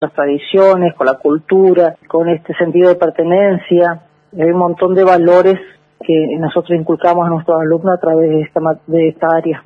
las tradiciones, con la cultura, con este sentido de pertenencia. Hay un montón de valores que nosotros inculcamos a nuestros alumnos a través de esta área.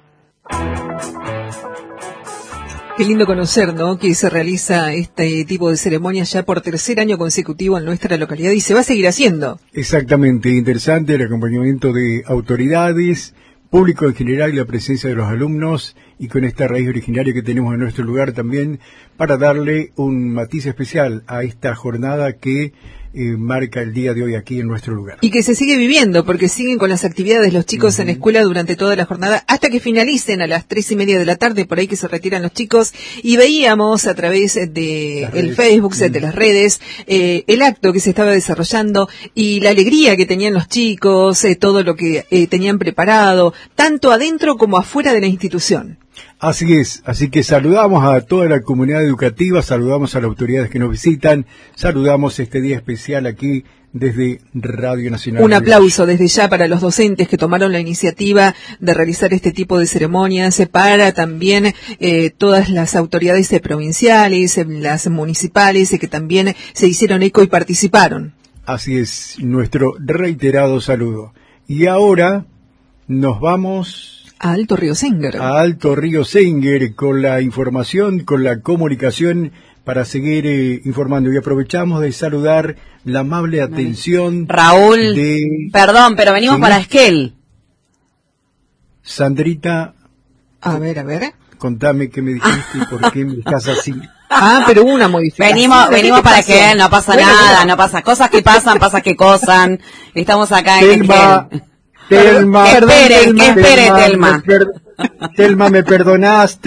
Qué lindo conocer, ¿no?, que se realiza este tipo de ceremonias ya por tercer año consecutivo en nuestra localidad y se va a seguir haciendo. Exactamente, interesante el acompañamiento de autoridades, público en general y la presencia de los alumnos, y con esta raíz originaria que tenemos en nuestro lugar también, para darle un matiz especial a esta jornada que marca el día de hoy aquí en nuestro lugar. Y que se sigue viviendo, porque siguen con las actividades los chicos en la escuela durante toda la jornada, hasta que finalicen a las 3:30 de la tarde, por ahí que se retiran los chicos, y veíamos a través de el Facebook, de las redes, el acto que se estaba desarrollando, y la alegría que tenían los chicos, todo lo que tenían preparado, tanto adentro como afuera de la institución. Así es, así que saludamos a toda la comunidad educativa, saludamos a las autoridades que nos visitan, saludamos este día especial aquí desde Radio Nacional. Un aplauso desde ya para los docentes que tomaron la iniciativa de realizar este tipo de ceremonias, para también todas las autoridades provinciales, las municipales, que también se hicieron eco y participaron. Así es, nuestro reiterado saludo. Y ahora nos vamos a Alto Río Sénger. A Alto Río Sénger con la información, con la comunicación para seguir informando. Y aprovechamos de saludar la amable atención. Raúl, perdón, pero venimos para Esquel. Sandrita. A ver. Contame qué me dijiste y por qué me estás así. Pero una modificación. Venimos para Esquel, no pasa nada, no pasa. Cosas que pasan, que cosan. Estamos acá en Esquel. Telma, espere, Telma. Telma, ¿me perdonás?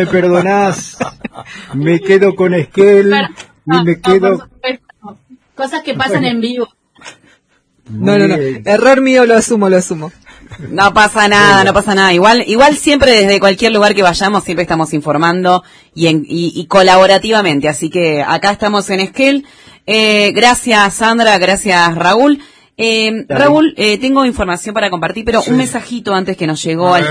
Me quedo con Esquel y me quedo... Cosas que pasan en vivo. No. Error mío, lo asumo. No pasa nada. Igual siempre desde cualquier lugar que vayamos, siempre estamos informando y colaborativamente. Así que acá estamos en Esquel. Gracias, Sandra, gracias, Raúl. Raúl, tengo información para compartir, pero un mensajito antes que nos llegó al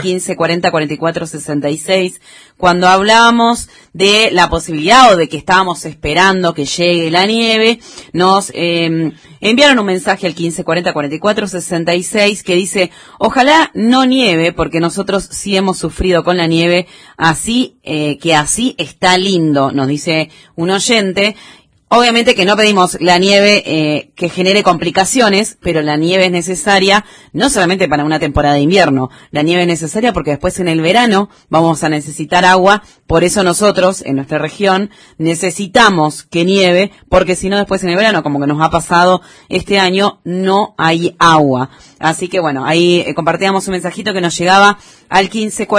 1540-4466, cuando hablábamos de la posibilidad o de que estábamos esperando que llegue la nieve, nos enviaron un mensaje al 1540-4466 que dice: ojalá no nieve, porque nosotros sí hemos sufrido con la nieve, así que así está lindo, nos dice un oyente. Obviamente que no pedimos la nieve que genere complicaciones, pero la nieve es necesaria no solamente para una temporada de invierno, la nieve es necesaria porque después en el verano vamos a necesitar agua, por eso nosotros en nuestra región necesitamos que nieve, porque si no después en el verano, como que nos ha pasado este año, no hay agua. Así que bueno, ahí compartíamos un mensajito que nos llegaba al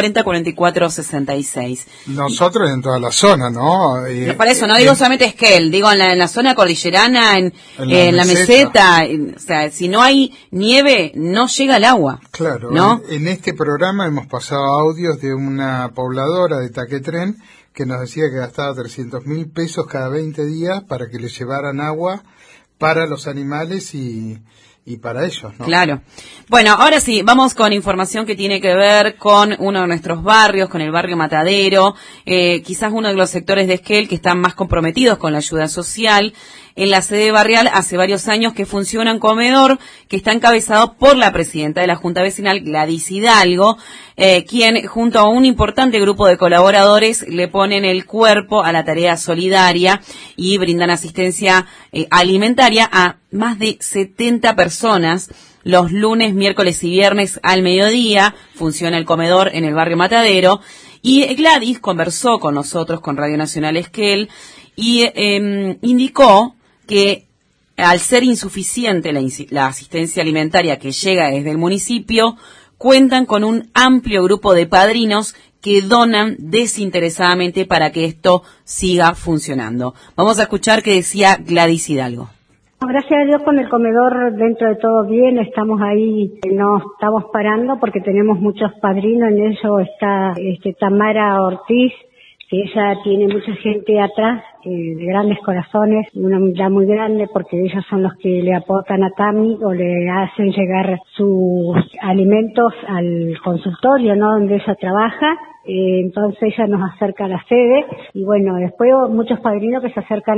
1540-4466. Nosotros en toda la zona, ¿no? Para eso, no digo solamente Esquel, digo en la zona cordillerana, en la meseta. O sea, si no hay nieve, no llega el agua. Claro, ¿no? En este programa hemos pasado audios de una pobladora de Taquetrén que nos decía que gastaba 300.000 pesos cada 20 días para que le llevaran agua para los animales y para ellos, ¿no? Claro. Bueno, ahora sí, vamos con información que tiene que ver con uno de nuestros barrios, con el barrio Matadero, quizás uno de los sectores de Esquel que están más comprometidos con la ayuda social. En la sede barrial hace varios años que funciona un comedor que está encabezado por la presidenta de la Junta Vecinal, Gladys Hidalgo, quien junto a un importante grupo de colaboradores le ponen el cuerpo a la tarea solidaria y brindan asistencia alimentaria a más de 70 personas. Los lunes, miércoles y viernes al mediodía funciona el comedor en el barrio Matadero, y Gladys conversó con nosotros, con Radio Nacional Esquel, y indicó que al ser insuficiente la asistencia alimentaria que llega desde el municipio, cuentan con un amplio grupo de padrinos que donan desinteresadamente para que esto siga funcionando. Vamos a escuchar qué decía Gladys Hidalgo. Gracias a Dios con el comedor dentro de todo bien, estamos ahí, no estamos parando porque tenemos muchos padrinos, en eso está Tamara Ortiz, que ella tiene mucha gente atrás, de grandes corazones, una humildad muy grande porque ellos son los que le aportan a Tami o le hacen llegar sus alimentos al consultorio, ¿no?, donde ella trabaja. entonces ella nos acerca a la sede y bueno, después muchos padrinos que se acercan